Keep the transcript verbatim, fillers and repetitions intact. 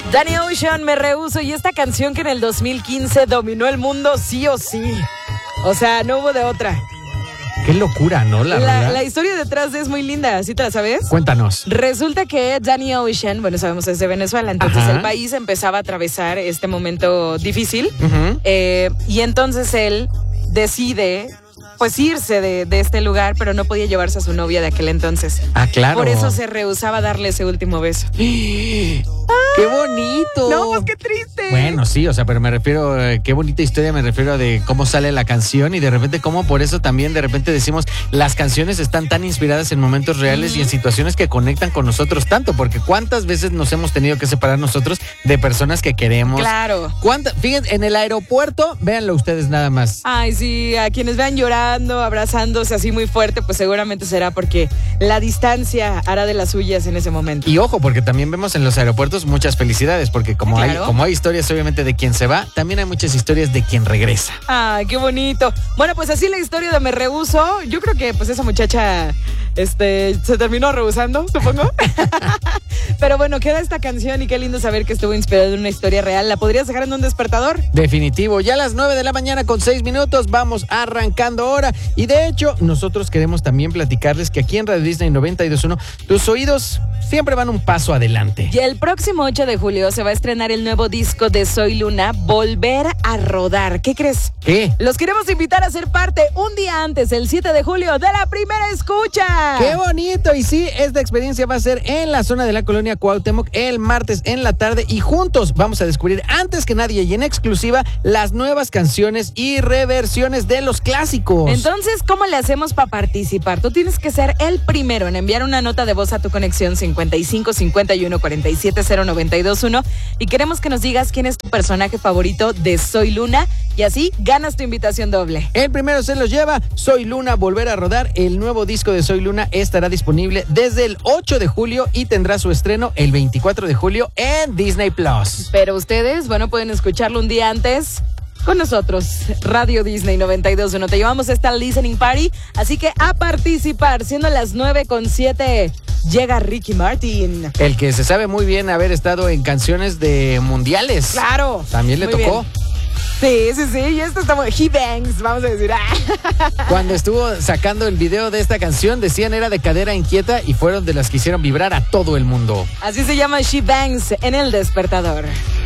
Danny Ocean, Me Rehuso, y esta canción que en el dos mil quince dominó el mundo sí o sí. O sea, no hubo de otra. Qué locura, ¿no? La, la, la historia detrás es muy linda, ¿sí te la sabes? Cuéntanos. Resulta que Danny Ocean, bueno, sabemos es de Venezuela, entonces Ajá. el país empezaba a atravesar este momento difícil. Uh-huh. eh, y entonces él decide pues irse de, de este lugar, pero no podía llevarse a su novia de aquel entonces. Ah, claro. Por eso se rehusaba a darle ese último beso. ¡Qué bonito! No, pues qué triste. Bueno, sí, o sea, pero me refiero, eh, qué bonita historia, me refiero a de cómo sale la canción y de repente cómo por eso también de repente decimos las canciones están tan inspiradas en momentos reales mm. y en situaciones que conectan con nosotros tanto, porque cuántas veces nos hemos tenido que separar nosotros de personas que queremos. Claro. ¿Cuántas? Fíjense, en el aeropuerto, véanlo ustedes nada más. Ay, sí, a quienes vean llorando, abrazándose así muy fuerte, pues seguramente será porque la distancia hará de las suyas en ese momento. Y ojo, porque también vemos en los aeropuertos muchas felicidades, porque como, claro. hay, como hay historias obviamente de quien se va, también hay muchas historias de quien regresa. Ay, qué bonito. Bueno, pues así la historia de Me Rehuso. Yo creo que pues esa muchacha este, se terminó rehusando, supongo. Pero bueno, queda esta canción y qué lindo saber que estuvo inspirada en una historia real. ¿La podrías dejar en un despertador? Definitivo. Ya a las nueve de la mañana con seis minutos vamos arrancando ahora. Y de hecho, nosotros queremos también platicarles que aquí en Radio Disney noventa y dos punto uno, tus oídos siempre van un paso adelante. Y el próximo ocho de julio se va a estrenar el nuevo disco de Soy Luna, Volver a Rodar. ¿Qué crees? ¿Qué? Los queremos invitar a ser parte un día antes, el siete de julio, de la primera escucha. ¡Qué bonito! Y sí, esta experiencia va a ser en la zona de la colonia Cuauhtémoc el martes en la tarde y juntos vamos a descubrir antes que nadie y en exclusiva las nuevas canciones y reversiones de los clásicos. Entonces, ¿cómo le hacemos para participar? Tú tienes que ser el primero en enviar una nota de voz a tu conexión cincuenta y cinco cincuenta y uno cuarenta y siete cero noventa y dos uno y queremos que nos digas quién es tu personaje favorito de Soy Luna y así ganas tu invitación doble. El primero se los lleva Soy Luna, Volver a Rodar. El nuevo disco de Soy Luna estará disponible desde el ocho de julio y tendrá su estreno el veinticuatro de julio en Disney Plus. Pero ustedes, bueno, pueden escucharlo un día antes con nosotros, Radio Disney noventa y dos punto uno. Te llevamos esta listening party, así que a participar, siendo las nueve con siete, llega Ricky Martin. El que se sabe muy bien haber estado en canciones de mundiales. Claro. También le tocó. Bien. Sí, sí, sí, y esto está muy... He bangs, vamos a decir. Cuando estuvo sacando el video de esta canción, decían era de cadera inquieta y fueron de las que hicieron vibrar a todo el mundo. Así se llama She Bangs en El Despertador.